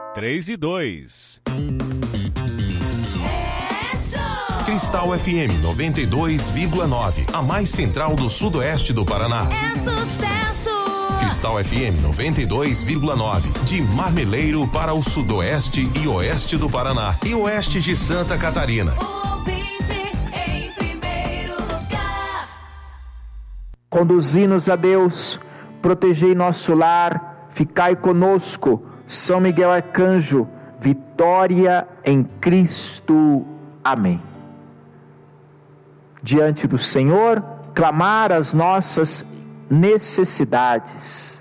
3:2. Cristal FM 92,9, a mais central do sudoeste do Paraná. É sucesso! Cristal FM 92,9, de Marmeleiro para o sudoeste e oeste do Paraná e oeste de Santa Catarina. Ouvinte em primeiro lugar. Conduzi-nos a Deus, protegei nosso lar, ficai conosco, São Miguel Arcanjo, vitória em Cristo. Amém. Diante do Senhor, clamar as nossas necessidades.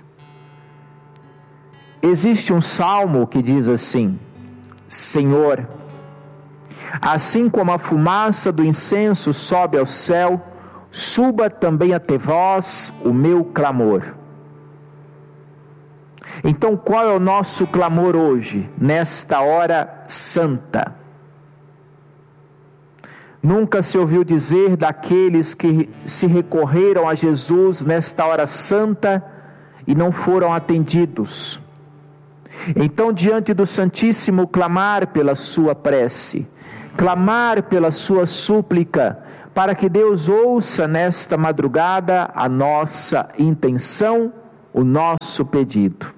Existe um salmo que diz assim: Senhor, assim como a fumaça do incenso sobe ao céu, suba também até vós o meu clamor. Então, qual é o nosso clamor hoje, nesta hora santa? Nunca se ouviu dizer daqueles que se recorreram a Jesus nesta hora santa e não foram atendidos. Então, diante do Santíssimo, clamar pela sua prece, clamar pela sua súplica, para que Deus ouça nesta madrugada a nossa intenção, o nosso pedido.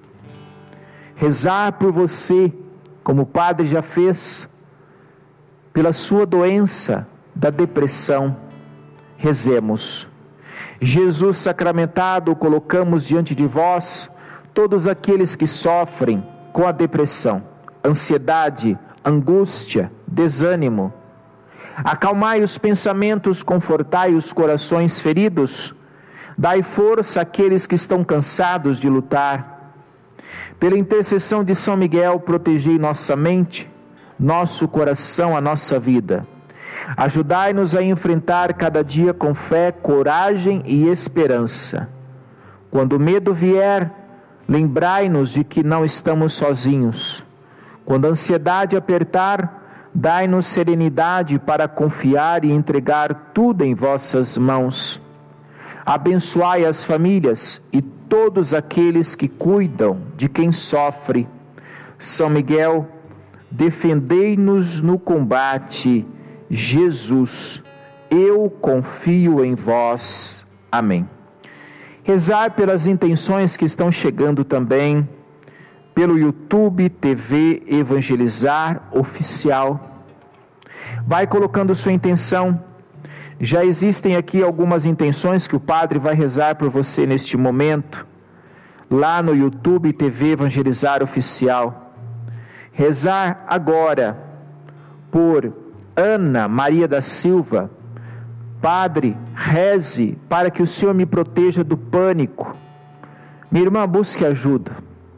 Rezar por você, como o Padre já fez, pela sua doença da depressão. Rezemos. Jesus sacramentado, colocamos diante de vós todos aqueles que sofrem com a depressão, ansiedade, angústia, desânimo. Acalmai os pensamentos, confortai os corações feridos, dai força àqueles que estão cansados de lutar. Pela intercessão de São Miguel, protegei nossa mente, nosso coração, a nossa vida. Ajudai-nos a enfrentar cada dia com fé, coragem e esperança. Quando o medo vier, lembrai-nos de que não estamos sozinhos. Quando a ansiedade apertar, dai-nos serenidade para confiar e entregar tudo em vossas mãos. Abençoai as famílias e todos aqueles que cuidam de quem sofre. São Miguel, defendei-nos no combate. Jesus, eu confio em vós. Amém. Rezar pelas intenções que estão chegando também pelo YouTube TV Evangelizar Oficial. Vai colocando sua intenção. Já existem aqui algumas intenções que o Padre vai rezar por você neste momento, lá no YouTube TV Evangelizar Oficial. Rezar agora por Ana Maria da Silva. Padre, reze para que o Senhor me proteja do pânico. Minha irmã, busque ajuda.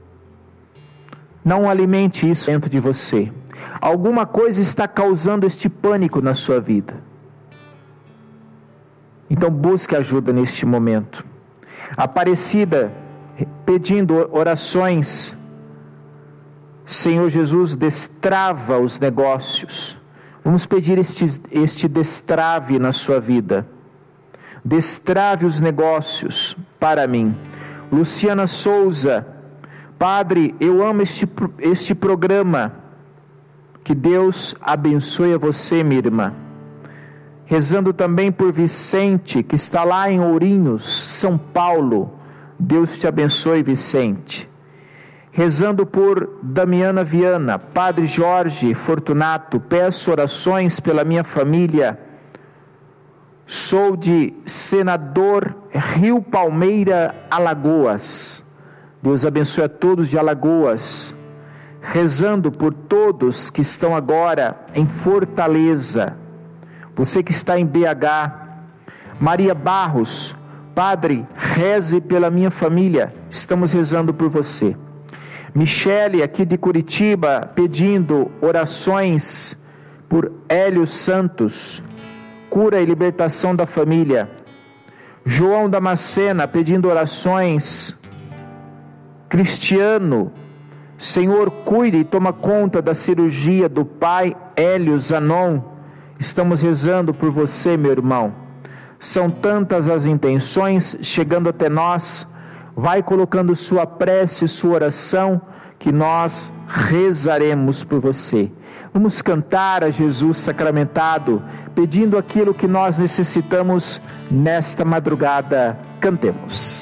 Não alimente isso dentro de você. Alguma coisa está causando este pânico na sua vida. Então busque ajuda neste momento. Aparecida, pedindo orações. Senhor Jesus, destrava os negócios. Vamos pedir este destrave na sua vida. Destrave os negócios para mim. Luciana Souza, Padre, eu amo este programa. Que Deus abençoe a você, minha irmã. Rezando também por Vicente, que está lá em Ourinhos, São Paulo. Deus te abençoe, Vicente. Rezando por Damiana Viana, Padre Jorge Fortunato, peço orações pela minha família. Sou de Senador Rio Palmeira, Alagoas. Deus abençoe a todos de Alagoas. Rezando por todos que estão agora em Fortaleza. Você que está em BH. Maria Barros, Padre, reze pela minha família. Estamos rezando por você. Michele, aqui de Curitiba, pedindo orações por Hélio Santos, cura e libertação da família. João Damascena, pedindo orações. Cristiano, Senhor, cuide e toma conta da cirurgia do pai Hélio Zanon. Estamos rezando por você, meu irmão. São tantas as intenções chegando até nós. Vai colocando sua prece, sua oração, que nós rezaremos por você. Vamos cantar a Jesus sacramentado, pedindo aquilo que nós necessitamos nesta madrugada. Cantemos.